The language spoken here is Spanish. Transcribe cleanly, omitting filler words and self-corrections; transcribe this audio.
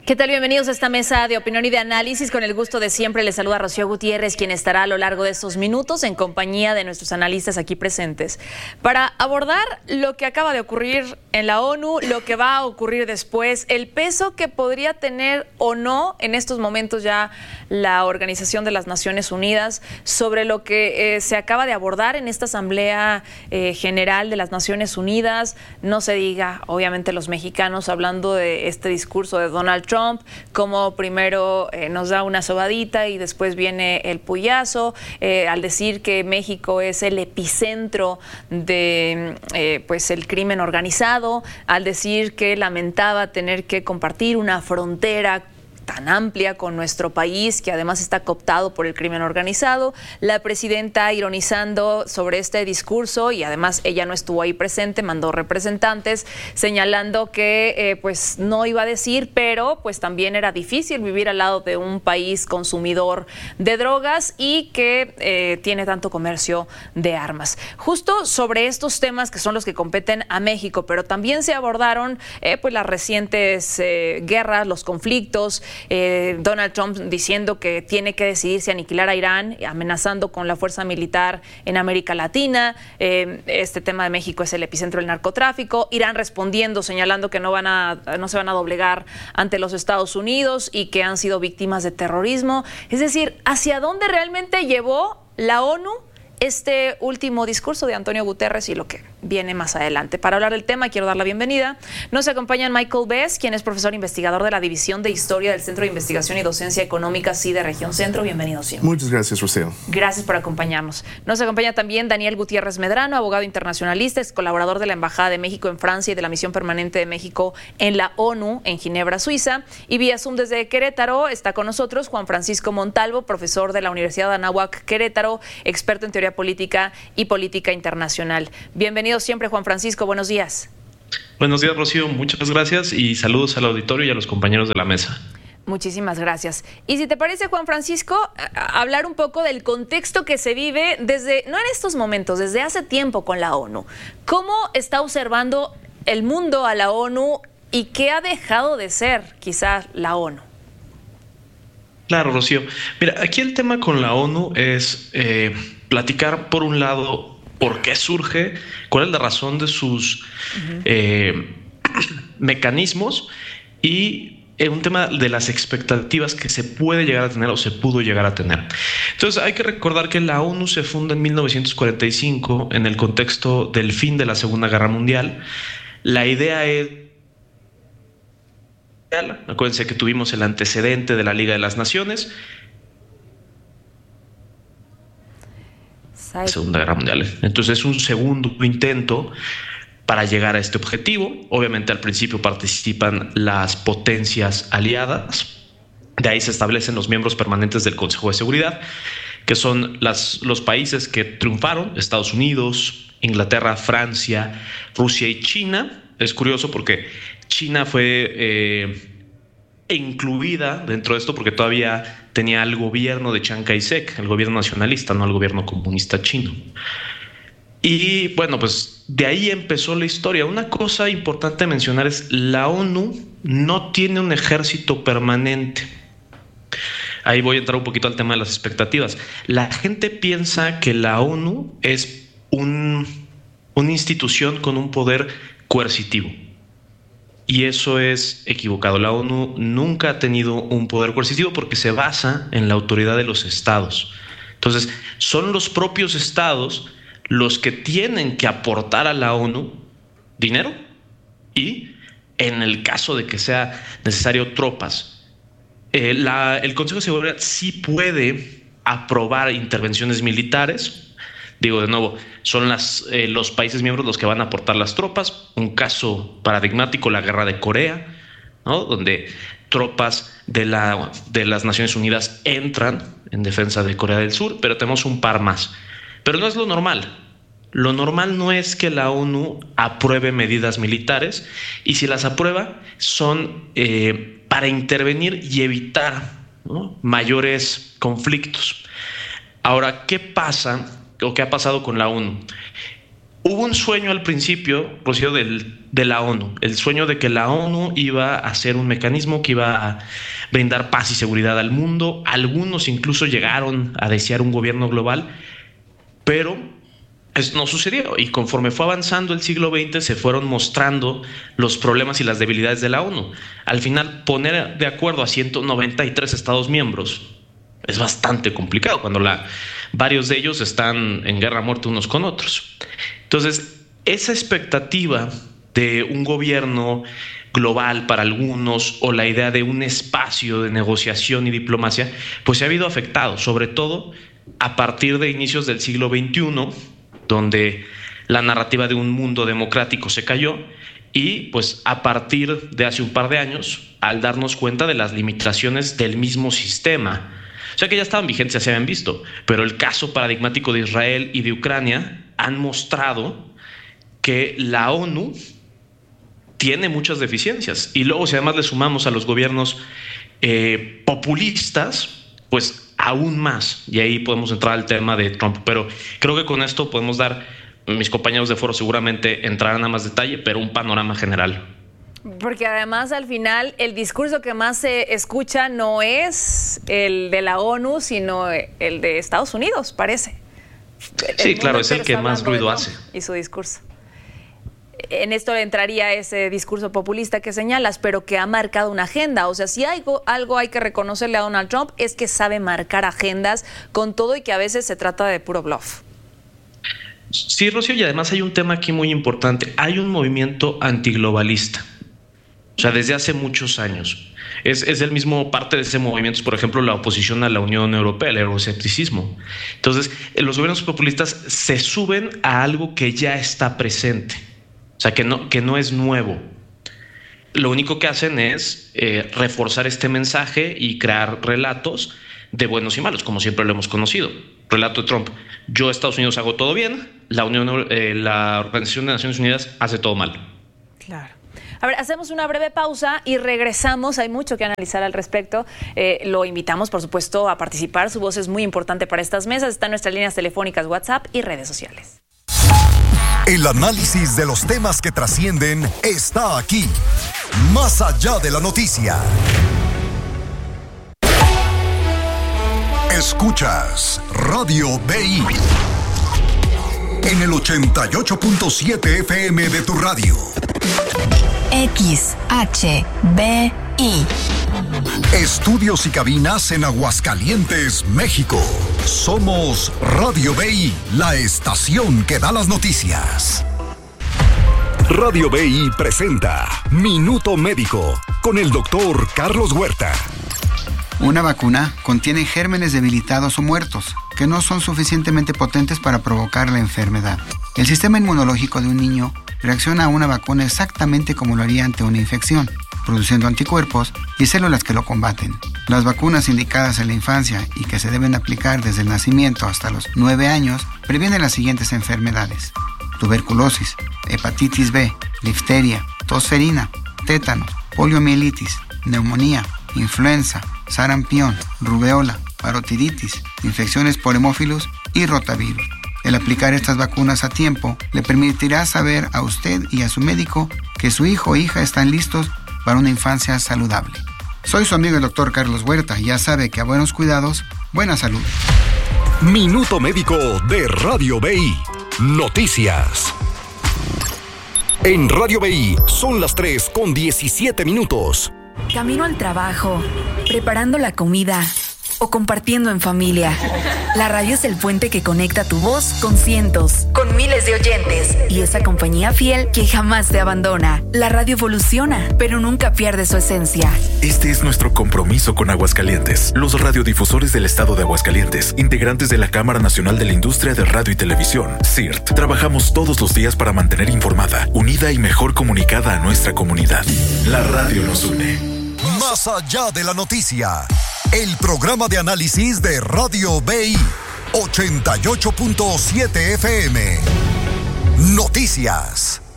¿Qué tal? Bienvenidos a esta mesa de opinión y de análisis. Con el gusto de siempre les saluda Rocío Gutiérrez, quien estará a lo largo de estos minutos en compañía de nuestros analistas aquí presentes para abordar lo que acaba de ocurrir en la ONU, lo que va a ocurrir después, el peso que podría tener o no en estos momentos ya la Organización de las Naciones Unidas sobre lo que se acaba de abordar en esta Asamblea General de las Naciones Unidas. No se diga, obviamente, los mexicanos hablando de este discurso de Donald Trump, como primero nos da una sobadita y después viene el puyazo, al decir que México es el epicentro de pues el crimen organizado, al decir que lamentaba tener que compartir una frontera tan amplia con nuestro país, que además está cooptado por el crimen organizado. La presidenta ironizando sobre este discurso, y además ella no estuvo ahí presente, mandó representantes señalando que pues no iba a decir, pero pues también era difícil vivir al lado de un país consumidor de drogas y que tiene tanto comercio de armas. Justo sobre estos temas que son los que competen a México, pero también se abordaron pues las recientes guerras, los conflictos, Donald Trump diciendo que tiene que decidir si aniquilar a Irán, amenazando con la fuerza militar en América Latina. Este tema de México es el epicentro del narcotráfico. Irán respondiendo, señalando que no se van a doblegar ante los Estados Unidos y que han sido víctimas de terrorismo. Es decir, ¿hacia dónde realmente llevó la ONU este último discurso de Antonio Guterres y lo que viene más adelante? Para hablar del tema, quiero dar la bienvenida. Nos acompaña Michael Bess, quien es profesor investigador de la División de Historia del Centro de Investigación y Docencia Económica CIDE Región Centro. Bienvenido siempre. Muchas gracias, Rocío. Gracias por acompañarnos. Nos acompaña también Daniel Gutiérrez Medrano, abogado internacionalista, es colaborador de la Embajada de México en Francia y de la Misión Permanente de México en la ONU en Ginebra, Suiza. Y vía Zoom desde Querétaro está con nosotros Juan Francisco Montalvo, profesor de la Universidad de Anáhuac, Querétaro, experto en teoría política y política internacional. Bienvenido siempre, Juan Francisco. Buenos días. Buenos días, Rocío. Muchas gracias y saludos al auditorio y a los compañeros de la mesa. Muchísimas gracias. Y si te parece, Juan Francisco, hablar un poco del contexto que se vive desde, no en estos momentos, desde hace tiempo con la ONU. ¿Cómo está observando el mundo a la ONU y qué ha dejado de ser quizás la ONU? Claro, Rocío. Mira, aquí el tema con la ONU es platicar, por un lado, por qué surge, cuál es la razón de sus mecanismos y un tema de las expectativas que se puede llegar a tener o se pudo llegar a tener. Entonces, hay que recordar que la ONU se funda en 1945 en el contexto del fin de la Segunda Guerra Mundial. La idea es... Acuérdense que tuvimos el antecedente de la Liga de las Naciones, Segunda Guerra Mundial. Entonces es un segundo intento para llegar a este objetivo. Obviamente al principio participan las potencias aliadas. De ahí se establecen los miembros permanentes del Consejo de Seguridad, que son los países que triunfaron: Estados Unidos, Inglaterra, Francia, Rusia y China. Es curioso porque China fue incluida dentro de esto porque todavía tenía el gobierno de Chiang Kai-shek, el gobierno nacionalista, no el gobierno comunista chino. Y bueno, pues de ahí empezó la historia. Una cosa importante mencionar es la ONU no tiene un ejército permanente. Ahí voy a entrar un poquito al tema de las expectativas. La gente piensa que la ONU es una institución con un poder coercitivo. Y eso es equivocado. La ONU nunca ha tenido un poder coercitivo porque se basa en la autoridad de los estados. Entonces, son los propios estados los que tienen que aportar a la ONU dinero y, en el caso de que sea necesario, tropas. El Consejo de Seguridad sí puede aprobar intervenciones militares. Digo, de nuevo, son los países miembros los que van a aportar las tropas. Un caso paradigmático, la Guerra de Corea, ¿no? Donde tropas de las Naciones Unidas entran en defensa de Corea del Sur, pero tenemos un par más. Pero no es lo normal. Lo normal no es que la ONU apruebe medidas militares, y si las aprueba son para intervenir y evitar, ¿no?, mayores conflictos. Ahora, ¿qué pasa o qué ha pasado con la ONU? Hubo un sueño al principio, Rocío, de la ONU, el sueño de que la ONU iba a ser un mecanismo que iba a brindar paz y seguridad al mundo. Algunos incluso llegaron a desear un gobierno global, pero eso no sucedió. Y conforme fue avanzando el siglo XX, se fueron mostrando los problemas y las debilidades de la ONU. Al final, poner de acuerdo a 193 Estados miembros es bastante complicado cuando varios de ellos están en guerra a muerte unos con otros. Entonces, esa expectativa de un gobierno global para algunos o la idea de un espacio de negociación y diplomacia, pues se ha habido afectado, sobre todo a partir de inicios del siglo XXI, donde la narrativa de un mundo democrático se cayó, y pues a partir de hace un par de años, al darnos cuenta de las limitaciones del mismo sistema. O sea que ya estaban vigentes, ya se habían visto, pero el caso paradigmático de Israel y de Ucrania han mostrado que la ONU tiene muchas deficiencias. Y luego, si además le sumamos a los gobiernos populistas, pues aún más. Y ahí podemos entrar al tema de Trump. Pero creo que con esto podemos dar, mis compañeros de foro seguramente entrarán a más detalle, pero un panorama general. Porque además al final el discurso que más se escucha no es el de la ONU, sino el de Estados Unidos, parece. Sí, claro, es el que más ruido hace. Y su discurso. En esto le entraría ese discurso populista que señalas, pero que ha marcado una agenda. O sea, si algo hay que reconocerle a Donald Trump es que sabe marcar agendas con todo y que a veces se trata de puro bluff. Sí, Rocío, y además hay un tema aquí muy importante. Hay un movimiento antiglobalista. O sea, desde hace muchos años. Es el mismo parte de ese movimiento, por ejemplo, la oposición a la Unión Europea, el euroscepticismo. Entonces, los gobiernos populistas se suben a algo que ya está presente. O sea, que no es nuevo. Lo único que hacen es reforzar este mensaje y crear relatos de buenos y malos, como siempre lo hemos conocido. Relato de Trump: yo, Estados Unidos, hago todo bien, la Organización de Naciones Unidas hace todo mal. Claro. A ver, hacemos una breve pausa y regresamos. Hay mucho que analizar al respecto. Lo invitamos, por supuesto, a participar. Su voz es muy importante para estas mesas. Están nuestras líneas telefónicas, WhatsApp y redes sociales. El análisis de los temas que trascienden está aquí, más allá de la noticia. Escuchas Radio BI en el 88.7 FM de tu radio. XHBI. Estudios y cabinas en Aguascalientes, México. Somos Radio BI, la estación que da las noticias. Radio BI presenta Minuto Médico con el doctor Carlos Huerta. Una vacuna contiene gérmenes debilitados o muertos que no son suficientemente potentes para provocar la enfermedad. El sistema inmunológico de un niño reacciona a una vacuna exactamente como lo haría ante una infección, produciendo anticuerpos y células que lo combaten. Las vacunas indicadas en la infancia y que se deben aplicar desde el nacimiento hasta los 9 años previenen las siguientes enfermedades: tuberculosis, hepatitis B, difteria, tosferina, tétanos, poliomielitis, neumonía, influenza, sarampión, rubeola, parotiditis, infecciones por hemófilos y rotavirus. El aplicar estas vacunas a tiempo le permitirá saber a usted y a su médico que su hijo o hija están listos para una infancia saludable. Soy su amigo el doctor Carlos Huerta y ya sabe que a buenos cuidados, buena salud. Minuto Médico de Radio BI. Noticias. En Radio BI son las 3:17. Camino al trabajo, preparando la comida o compartiendo en familia. La radio es el puente que conecta tu voz con cientos, con miles de oyentes y esa compañía fiel que jamás te abandona. La radio evoluciona, pero nunca pierde su esencia. Este es nuestro compromiso con Aguascalientes. Los radiodifusores del estado de Aguascalientes, integrantes de la Cámara Nacional de la Industria de Radio y Televisión, CIRT, trabajamos todos los días para mantener informada, unida y mejor comunicada a nuestra comunidad. La radio nos une. Más allá de la noticia, el programa de análisis de Radio BI, 88.7 FM. Noticias.